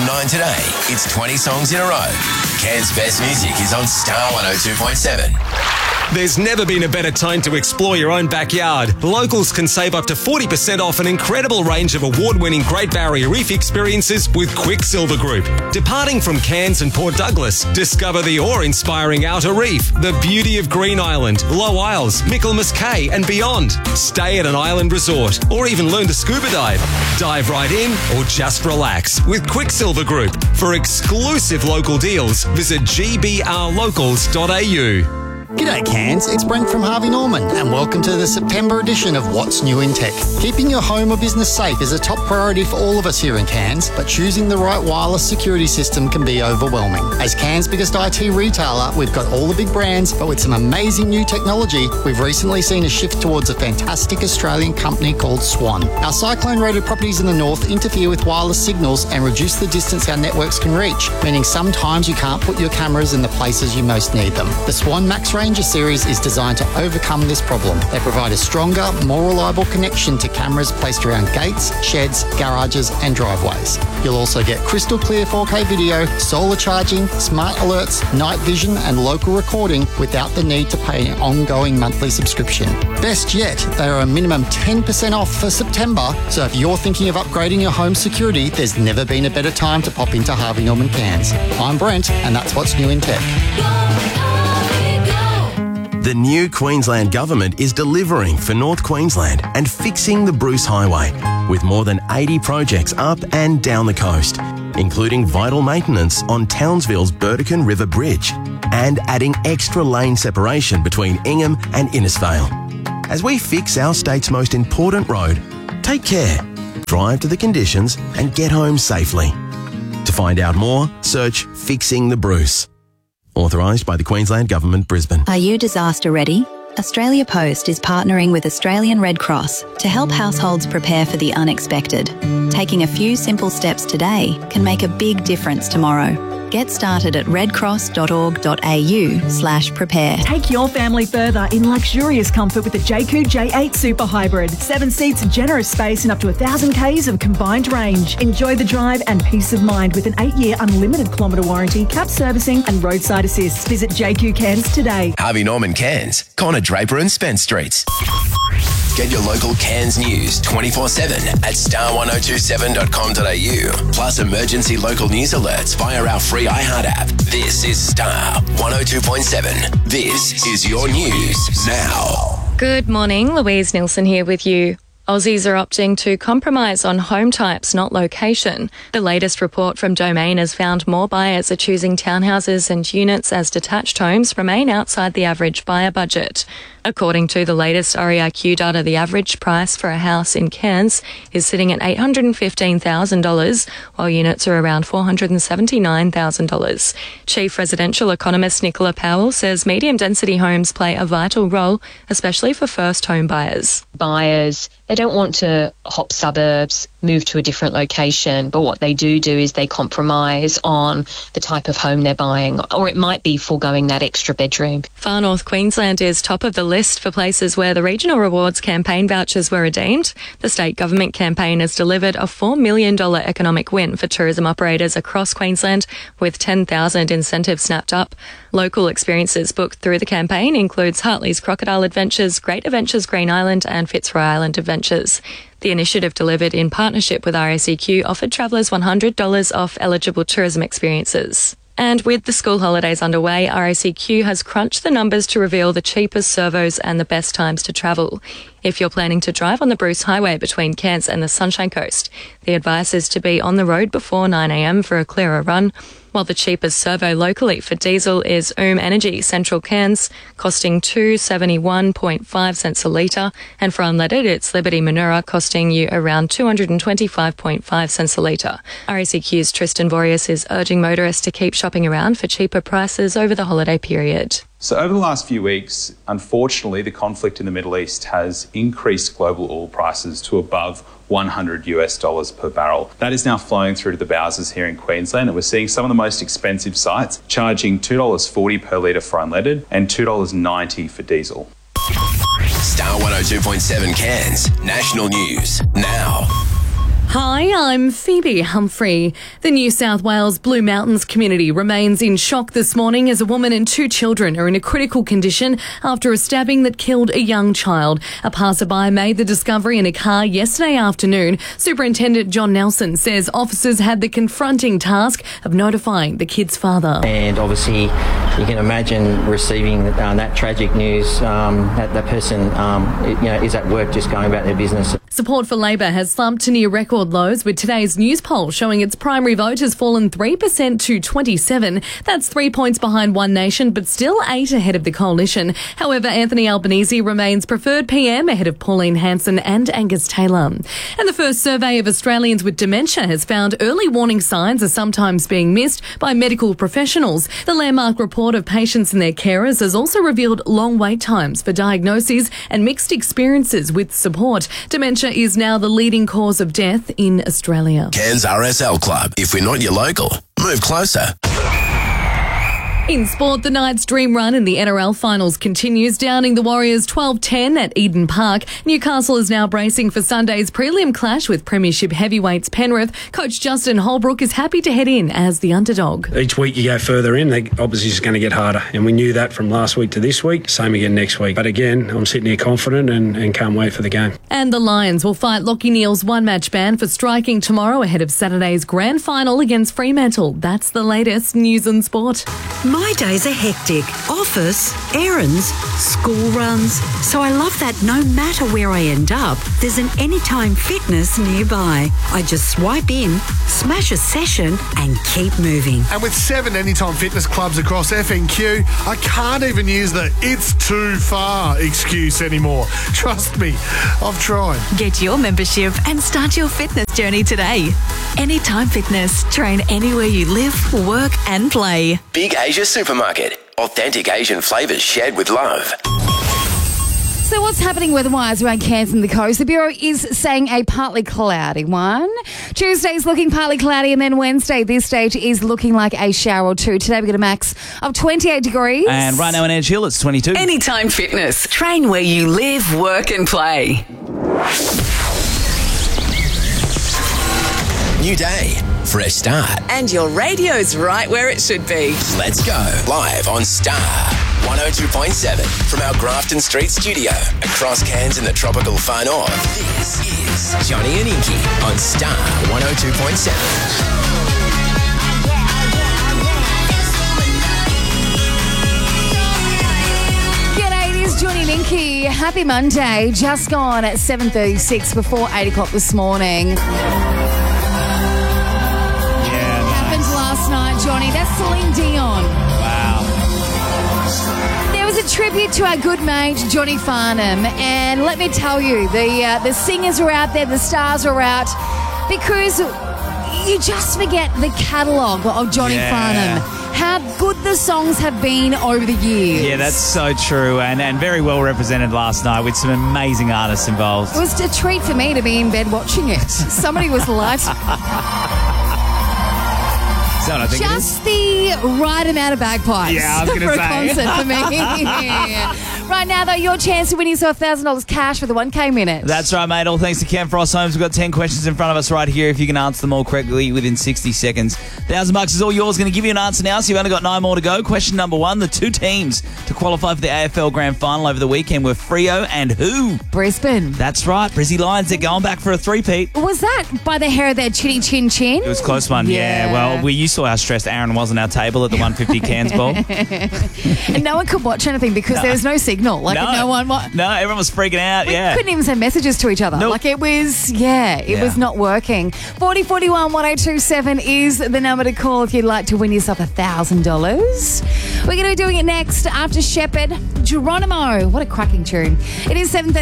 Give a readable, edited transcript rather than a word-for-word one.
From 9 today, it's 20 songs in a row. Cairns' best music is on Star 102.7. There's never been a better time to explore your own backyard. Locals can save up to 40% off an incredible range of award-winning Great Barrier Reef experiences with Quicksilver Group. Departing from Cairns and Port Douglas, discover the awe-inspiring Outer Reef, the beauty of Green Island, Low Isles, Michaelmas Cay and beyond. Stay at an island resort or even learn to scuba dive. Dive right in or just relax with Quicksilver Group. For exclusive local deals, visit gbrlocals.au. G'day Cairns, it's Brent from Harvey Norman and welcome to the September edition of What's New in Tech. Keeping your home or business safe is a top priority for all of us here in Cairns, but choosing the right wireless security system can be overwhelming. As Cairns' biggest IT retailer, we've got all the big brands, but with some amazing new technology, we've recently seen a shift towards a fantastic Australian company called Swan. Our cyclone-rated properties in the north interfere with wireless signals and reduce the distance our networks can reach, meaning sometimes you can't put your cameras in the places you most need them. The Swan Max Ranger series is designed to overcome this problem. They provide a stronger, more reliable connection to cameras placed around gates, sheds, garages and driveways. You'll also get crystal clear 4K video, solar charging, smart alerts, night vision and local recording without the need to pay an ongoing monthly subscription. Best yet, they are a minimum 10% off for September, so if you're thinking of upgrading your home security, there's never been a better time to pop into Harvey Norman Cairns. I'm Brent and that's What's New in Tech. The new Queensland Government is delivering for North Queensland and fixing the Bruce Highway with more than 80 projects up and down the coast, including vital maintenance on Townsville's Burdekin River Bridge and adding extra lane separation between Ingham and Innisfail. As we fix our state's most important road, take care, drive to the conditions and get home safely. To find out more, search Fixing the Bruce. Authorised by the Queensland Government, Brisbane. Are you disaster ready? Australia Post is partnering with Australian Red Cross to help households prepare for the unexpected. Taking a few simple steps today can make a big difference tomorrow. Get started at redcross.org.au/prepare. Take your family further in luxurious comfort with the Jayco J8 Super Hybrid. 7 seats, generous space and up to 1,000 Ks of combined range. Enjoy the drive and peace of mind with an 8-year unlimited kilometre warranty, cap servicing and roadside assist. Visit Jayco Cairns today. Harvey Norman Cairns, Connor Draper and Spence Streets. Get your local Cairns news 24/7 at star1027.com.au. Plus emergency local news alerts via our free iHeart app. This is Star 102.7. This is your news now. Good morning, Louise Nilsson here with you. Aussies are opting to compromise on home types, not location. The latest report from Domain has found more buyers are choosing townhouses and units as detached homes remain outside the average buyer budget. According to the latest REIQ data, the average price for a house in Cairns is sitting at $815,000, while units are around $479,000. Chief residential economist Nicola Powell says medium-density homes play a vital role, especially for first home buyers. Buyers, they don't want to hop suburbs, move to a different location, but what they do is they compromise on the type of home they're buying, or it might be foregoing that extra bedroom. Far North Queensland is top of the list for places where the Regional Rewards campaign vouchers were redeemed. The state government campaign has delivered a $4 million economic win for tourism operators across Queensland, with 10,000 incentives snapped up. Local experiences booked through the campaign includes Hartley's Crocodile Adventures, Great Adventures Green Island and Fitzroy Island Adventures. The initiative, delivered in partnership with RACQ, offered travellers $100 off eligible tourism experiences. And with the school holidays underway, RACQ has crunched the numbers to reveal the cheapest servos and the best times to travel. If you're planning to drive on the Bruce Highway between Cairns and the Sunshine Coast, the advice is to be on the road before 9 a.m. for a clearer run, while the cheapest servo locally for diesel is Energy Central Cairns, costing $2.71.5 cents a litre, and for unleaded it's Liberty Manura, costing you around 225.5 cents a litre. RACQ's Tristan Vorius is urging motorists to keep shopping around for cheaper prices over the holiday period. So over the last few weeks, unfortunately, the conflict in the Middle East has increased global oil prices to above $100 per barrel. That is now flowing through to the Bowsers here in Queensland, and we're seeing some of the most expensive sites charging $2.40 per litre for unleaded and $2.90 for diesel. Star 102.7 Cairns, national news now. Hi, I'm Phoebe Humphrey. The New South Wales Blue Mountains community remains in shock this morning as a woman and 2 children are in a critical condition after a stabbing that killed a young child. A passerby made the discovery in a car yesterday afternoon. Superintendent John Nelson says officers had the confronting task of notifying the kid's father. And obviously, you can imagine receiving that tragic news. That person, is at work just going about their business. Support for Labor has slumped to near record lows, with today's news poll showing its primary vote has fallen 3% to 27. That's 3 points behind One Nation, but still 8 ahead of the coalition. However, Anthony Albanese remains preferred PM ahead of Pauline Hanson and Angus Taylor. And the first survey of Australians with dementia has found early warning signs are sometimes being missed by medical professionals. The landmark report of patients and their carers has also revealed long wait times for diagnoses and mixed experiences with support. Dementia is now the leading cause of death in Australia. Cairns RSL Club. If we're not your local, move closer. In sport, the Knights' dream run in the NRL finals continues, downing the Warriors 12-10 at Eden Park. Newcastle is now bracing for Sunday's prelim clash with Premiership heavyweights Penrith. Coach Justin Holbrook is happy to head in as the underdog. Each week you go further in, the opposition's going to get harder. And we knew that from last week to this week. Same again next week. But again, I'm sitting here confident and can't wait for the game. And the Lions will fight Lachie Neale's one-match ban for striking tomorrow ahead of Saturday's grand final against Fremantle. That's the latest news and sport. My days are hectic. Office, errands, school runs. So I love that no matter where I end up, there's an Anytime Fitness nearby. I just swipe in, smash a session and keep moving. And with 7 Anytime Fitness clubs across FNQ, I can't even use the "it's too far" excuse anymore. Trust me, I've tried. Get your membership and start your fitness journey today. Anytime Fitness. Train anywhere you live, work and play. Big Asia Supermarket. Authentic Asian flavours shared with love. So what's happening weather-wise around Cairns and the coast? The Bureau is saying a partly cloudy one. Tuesday's looking partly cloudy, and then Wednesday, this stage, is looking like a shower or two. Today we get a max of 28 degrees. And right now in Edge Hill, it's 22. Anytime Fitness. Train where you live, work and play. New day, fresh start. And your radio's right where it should be. Let's go. Live on Star 102.7 from our Grafton Street studio across Cairns in the tropical far north. This is Johnny and Inky on Star 102.7. Johnny and Inky, happy Monday. Just gone at 7:36 before 8 o'clock this morning. Happened last night, Johnny. That's Celine Dion. Wow. There was a tribute to our good mate, Johnny Farnham. And let me tell you, the singers are out there, the stars are out, because you just forget the catalogue of Johnny Farnham. How good the songs have been over the years. Yeah, that's so true, and very well represented last night with some amazing artists involved. It was a treat for me to be in bed watching it. Somebody was light. Just the right amount of bagpipes. Yeah, I was going to say. For a concert for me. Yeah. Right now, though, your chance to win yourself $1,000 cash for the 1K minute. That's right, mate. All thanks to Ken Frost Homes. We've got 10 questions in front of us right here. If you can answer them all correctly within 60 seconds, $1,000 is all yours. Going to give you an answer now, so you've only got 9 more to go. Question number 1, the 2 teams to qualify for the AFL Grand Final over the weekend were Freo and who? Brisbane. That's right, Brizzy Lions. They're going back for a three-peat. Was that by the hair of their chinny chin chin? It was a close one, yeah. Well, you saw how stressed Aaron was on our table at the 150 Cairns Bowl. And no one could watch anything because there was no signal. No, everyone was freaking out, we couldn't even send messages to each other. Nope. Like it was not working. 4041 1027 is the number to call if you'd like to win yourself $1,000. We're going to be doing it next after Shepherd. Geronimo. What a cracking tune. It is 7:30.